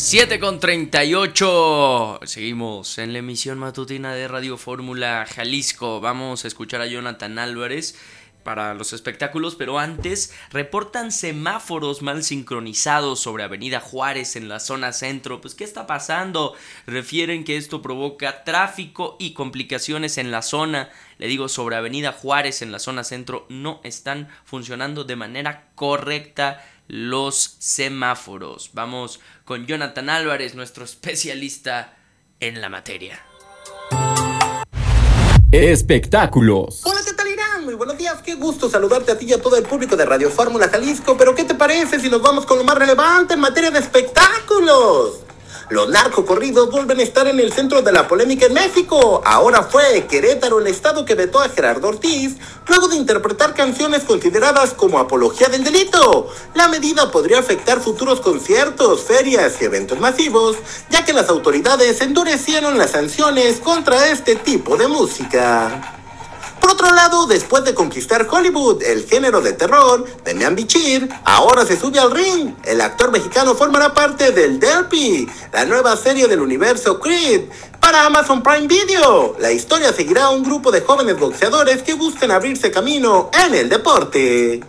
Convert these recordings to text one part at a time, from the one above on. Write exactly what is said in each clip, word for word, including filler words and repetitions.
siete con treinta y ocho. Seguimos en la emisión matutina de Radio Fórmula Jalisco. Vamos a escuchar a Jonathan Álvarez para los espectáculos, pero antes reportan semáforos mal sincronizados sobre Avenida Juárez en la zona centro. Pues, ¿qué está pasando? Refieren que esto provoca tráfico y complicaciones en la zona. Le digo, sobre Avenida Juárez en la zona centro no están funcionando de manera correcta los semáforos. Vamos con Jonathan Álvarez, nuestro especialista en la materia. Espectáculos. Hola, ¿qué tal, Irán? Muy buenos días, qué gusto saludarte a ti y a todo el público de Radio Fórmula Jalisco. Pero ¿qué te parece si nos vamos con lo más relevante en materia de espectáculos? Los narcocorridos vuelven a estar en el centro de la polémica en México. Ahora fue Querétaro el estado que vetó a Gerardo Ortiz luego de interpretar canciones consideradas como apología del delito. La medida podría afectar futuros conciertos, ferias y eventos masivos, ya que las autoridades endurecieron las sanciones contra este tipo de música. Por otro lado, después de conquistar Hollywood, el género de terror, Demian Bichir ahora se sube al ring. El actor mexicano formará parte del Derpy, la nueva serie del universo Creed, para Amazon Prime Video. La historia seguirá a un grupo de jóvenes boxeadores que buscan abrirse camino en el deporte.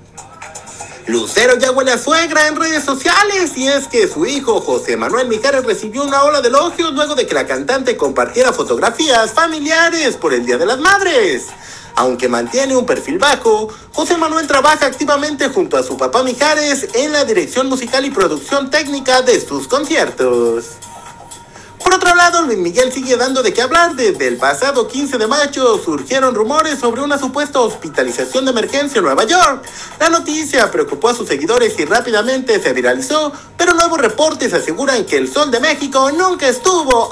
Lucero ya huele a suegra en redes sociales, y es que su hijo José Manuel Mijares recibió una ola de elogios luego de que la cantante compartiera fotografías familiares por el Día de las Madres. Aunque mantiene un perfil bajo, José Manuel trabaja activamente junto a su papá Mijares en la dirección musical y producción técnica de sus conciertos. Por otro lado, Luis Miguel sigue dando de qué hablar. Desde el pasado quince de mayo surgieron rumores sobre una supuesta hospitalización de emergencia en Nueva York. La noticia preocupó a sus seguidores y rápidamente se viralizó, pero nuevos reportes aseguran que el Sol de México nunca estuvo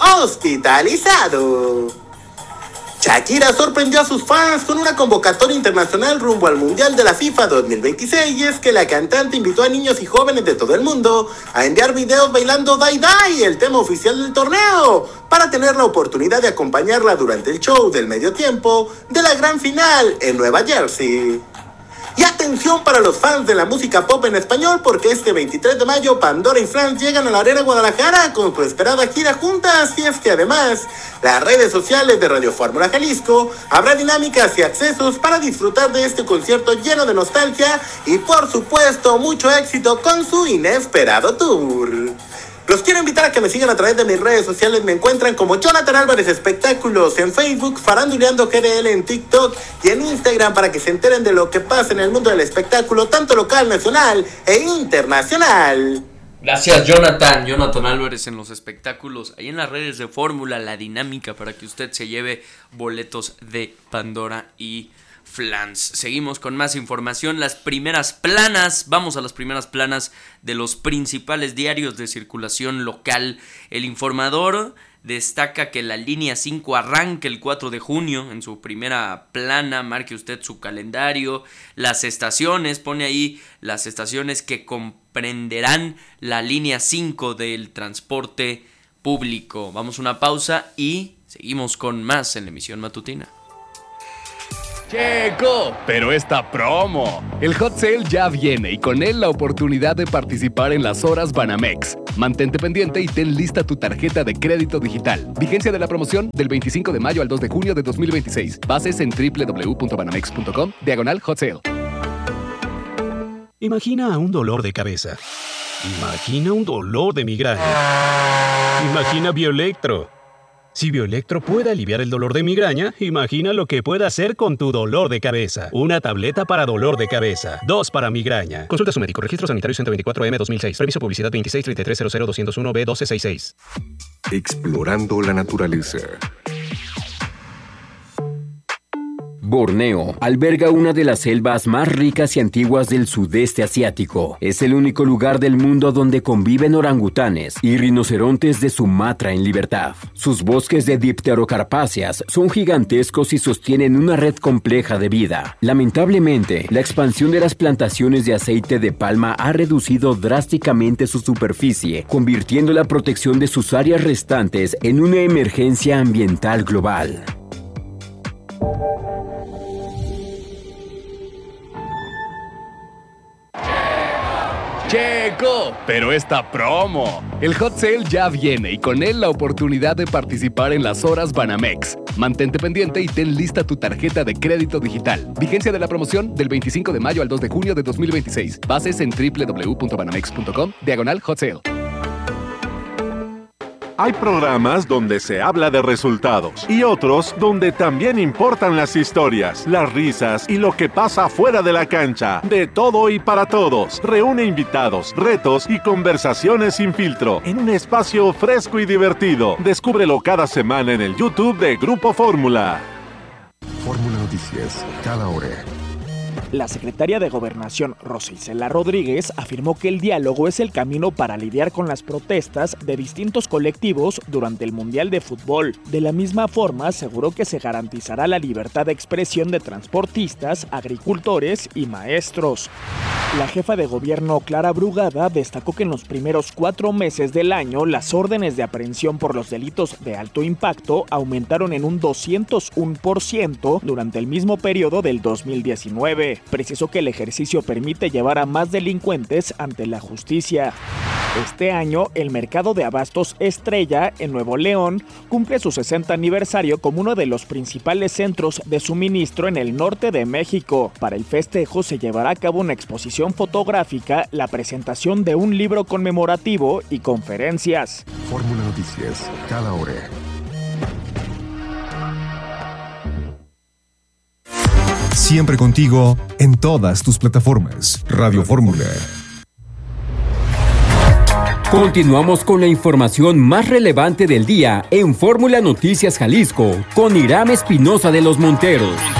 hospitalizado. Shakira sorprendió a sus fans con una convocatoria internacional rumbo al Mundial de la FIFA dos mil veintiséis, y es que la cantante invitó a niños y jóvenes de todo el mundo a enviar videos bailando Dai Dai, el tema oficial del torneo, para tener la oportunidad de acompañarla durante el show del medio tiempo de la gran final en Nueva Jersey. Y atención para los fans de la música pop en español, porque este veintitrés de mayo Pandora y Franz llegan a la Arena Guadalajara con su esperada gira juntas, y es que además las redes sociales de Radio Fórmula Jalisco habrá dinámicas y accesos para disfrutar de este concierto lleno de nostalgia y por supuesto mucho éxito con su inesperado tour. Los quiero invitar a que me sigan a través de mis redes sociales. Me encuentran como Jonathan Álvarez Espectáculos en Facebook, Faranduleando G D L en TikTok y en Instagram, para que se enteren de lo que pasa en el mundo del espectáculo, tanto local, nacional e internacional. Gracias, Jonathan. Jonathan Álvarez en los espectáculos. Ahí en las redes de Fórmula, la dinámica para que usted se lleve boletos de Pandora y Flans. Seguimos con más información. Las primeras planas, vamos a las primeras planas de los principales diarios de circulación local. El Informador destaca que la línea cinco arranca el cuatro de junio en su primera plana. Marque usted su calendario. Las estaciones, pone ahí las estaciones que comprenderán la línea cinco del transporte público. Vamos a una pausa y seguimos con más en la emisión matutina. Llegó, pero esta promo. El Hot Sale ya viene y con él la oportunidad de participar en las horas Banamex. Mantente pendiente y ten lista tu tarjeta de crédito digital. Vigencia de la promoción del veinticinco de mayo al dos de junio de dos mil veintiséis. Bases en doble u doble u doble u punto banamex punto com, diagonal Hot Sale. Imagina un dolor de cabeza. Imagina un dolor de migraña. Imagina Bioelectro. Si Bioelectro puede aliviar el dolor de migraña, imagina lo que puede hacer con tu dolor de cabeza. Una tableta para dolor de cabeza, dos para migraña. Consulta a su médico. Registro Sanitario ciento veinticuatro M dos mil seis. Permiso publicidad veintiséis treinta y tres cero cero doscientos uno B doce sesenta y seis. Explorando la naturaleza. Borneo alberga una de las selvas más ricas y antiguas del sudeste asiático. Es el único lugar del mundo donde conviven orangutanes y rinocerontes de Sumatra en libertad. Sus bosques de dipterocarpáceas son gigantescos y sostienen una red compleja de vida. Lamentablemente, la expansión de las plantaciones de aceite de palma ha reducido drásticamente su superficie, convirtiendo la protección de sus áreas restantes en una emergencia ambiental global. Checo, pero esta promo. El Hot Sale ya viene y con él la oportunidad de participar en las horas Banamex. Mantente pendiente y ten lista tu tarjeta de crédito digital. Vigencia de la promoción del veinticinco de mayo al dos de junio de dos mil veintiséis. Bases en doble u doble u doble u punto banamex punto com, diagonal Hot Sale. Hay programas donde se habla de resultados y otros donde también importan las historias, las risas y lo que pasa fuera de la cancha. De todo y para todos. Reúne invitados, retos y conversaciones sin filtro en un espacio fresco y divertido. Descúbrelo cada semana en el YouTube de Grupo Fórmula. Fórmula Noticias, cada hora. La secretaria de Gobernación, Rosa Isela Rodríguez, afirmó que el diálogo es el camino para lidiar con las protestas de distintos colectivos durante el Mundial de Fútbol. De la misma forma, aseguró que se garantizará la libertad de expresión de transportistas, agricultores y maestros. La jefa de gobierno, Clara Brugada, destacó que en los primeros cuatro meses del año, las órdenes de aprehensión por los delitos de alto impacto aumentaron en un doscientos uno por ciento durante el mismo periodo del dos mil diecinueve. Precisó que el ejercicio permite llevar a más delincuentes ante la justicia. Este año, el mercado de abastos Estrella, en Nuevo León, cumple su sesenta aniversario como uno de los principales centros de suministro en el norte de México. Para el festejo se llevará a cabo una exposición fotográfica, la presentación de un libro conmemorativo y conferencias. Fórmula Noticias, cada hora. Siempre contigo en todas tus plataformas. Radio Fórmula. Continuamos con la información más relevante del día en Fórmula Noticias Jalisco con Hiram Espinosa de los Monteros.